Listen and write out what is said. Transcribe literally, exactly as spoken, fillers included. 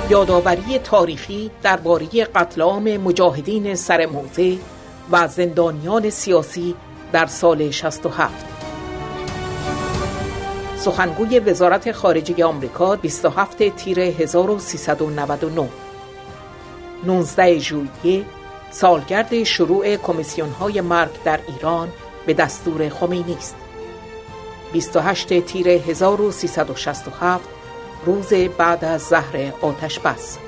یادآوری تاریخی درباره قتل عام مجاهدین سرموزه و زندانیان سیاسی در سال شصت و هفت. سخنگوی وزارت خارجه آمریکا بیست و هفتم تیر هزار و سیصد و نود و نه. نوزدهم ژوئیه سالگرد شروع کمیسیون‌های مرگ در ایران به دستور خمینی است. بیست و هشتم تیر هزار و سیصد و شصت و هفت روز بعد از ظهر آتش بس.